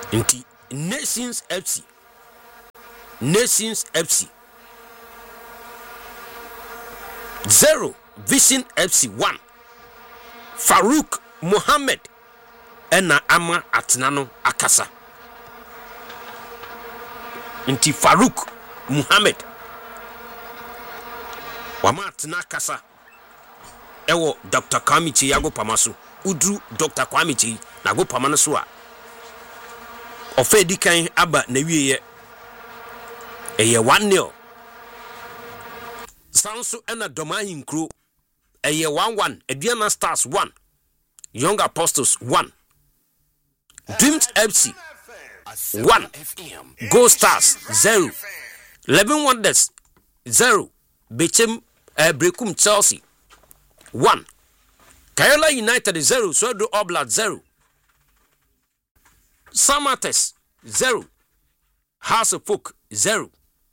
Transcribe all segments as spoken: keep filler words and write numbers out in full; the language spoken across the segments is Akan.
Inti Nations F C. Nations F C. Zero. Vision F C one. Farouk Mohammed ena ama atnano akasa. Inti Farouk Mohammed wama atna akasa ewo Doctor Kwame Kyei yago pamaso udru Doctor Kwame Kyei nago pamano so a ofa edikan aba na wieye eye one nil. Sanso ena Domain Nkro eye one one. Aduana Stars one. Young Apostles one. Dreams F C one. Go Stars zero. Eleven Wonders zero. Bechem uh, Brekum Chelsea one. Kayala United zero. Sodo Oblast zero. Samates zero. House of Folk zero.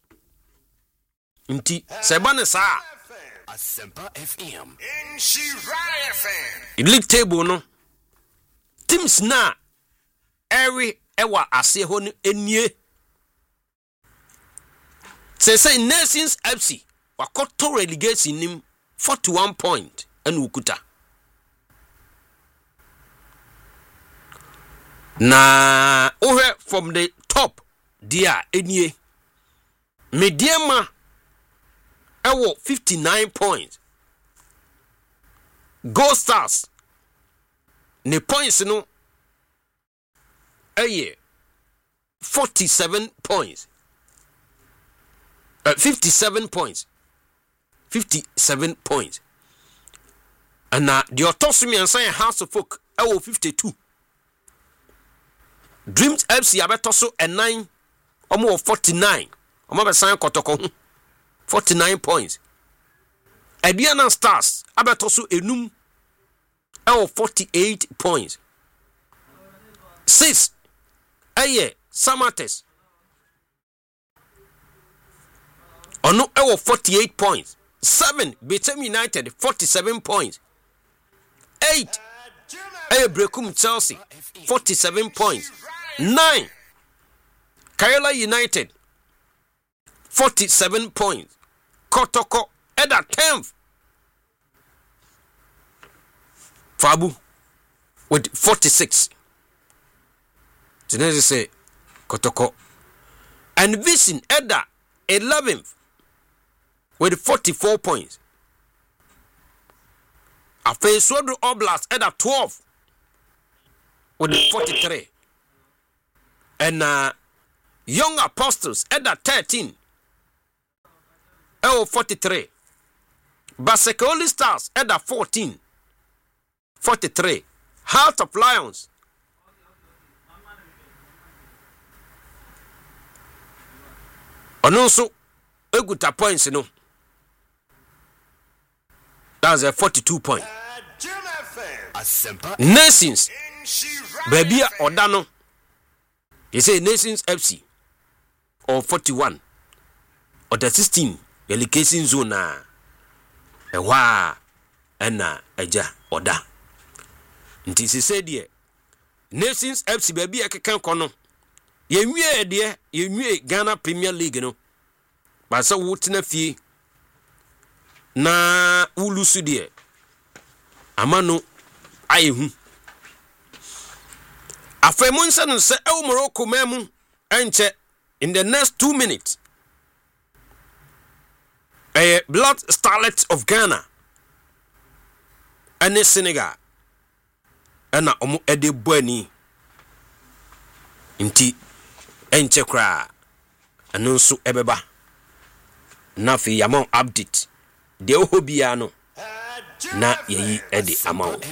Inti sebane sa Asempa F M in Shiraya F M. League table no teams na every ewa ase ho no enie. Say say Nations F C wakoto relegation nim forty-one point and ukuta. Na ohe from the top dia enie. Mediama ewo fifty-nine points. Go Stars ne points no eye forty-seven points. Uh, fifty-seven points. fifty-seven points. And na the Otosumi and say House of Folk ewo fifty-two. Dreams F C abetoso and nine omo forty-nine. Omo be san kotoko forty-nine points. Aduana Stars abetoso enum ewo forty-eight points. Six aye Samates ono ewo forty-eight points. Seven Bechem United forty-seven points. Eight aye Brekum Chelsea forty-seven points. Nine Kayala United forty-seven points. Kotoko Eda tenth. Fabu with forty-six. Today they say Kotoko. And Vision Eda eleventh with forty-four points. Afe Sodo Oblast Eda twelve with forty-three. And uh, Young Apostles Eda thirteen. L forty-three. Basekoli Stars Eda fourteen. forty-three. Heart of Lions Ononso eguta points no. That's a forty-two point. Nations baby Odano. They say Nations F C or forty-one or the sixteen relegation zone na ewa ena eja oda. Nti se say die Nations F C baby akeka kono yenwie de yenwie Ghana Premier League no ba se wotena fie na wulusu de amano ayehu afemun se no se e Morocco memu enche in the next two minutes a Blood Starlets of Ghana and Senegal and omo ede boani nti enche kra anu so ebeba na fi amount update de ohobia no na yeyi ede amount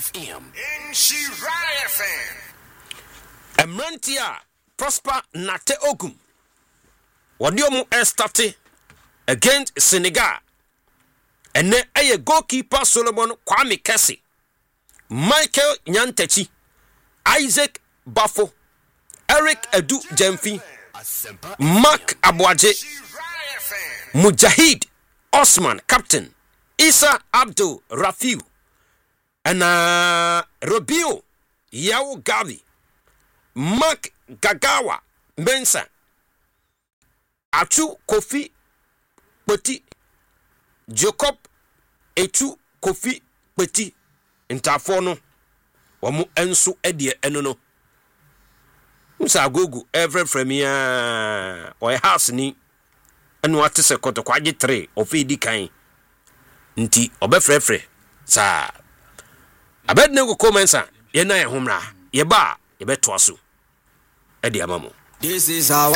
Emrantia Prosper Nate Ogum wadiomu estarte against Senegal and then a goalkeeper Solomon Kwame Kese, Michael Nyantechi, Isaac Bafo, Eric Edu Jemfi, Mark Abwaje, Mujahid Osman Captain, Isa Abdul Rafiu, and uh, Robio Yao Gavi, Mark Gagawa Bensa, Atu Kofi Peti, Jacob Etu Kofi Peti, Intafono, Wamu Ensu Edie Enono. Musa Gogu, every premier or a house ni, and what is a quarter quadri three of Edi Kain. Nti, Obefrefre, sa. I bet no commensa, ye na ye humra, ye ba, ye bet twasu. Edi amamo. This is how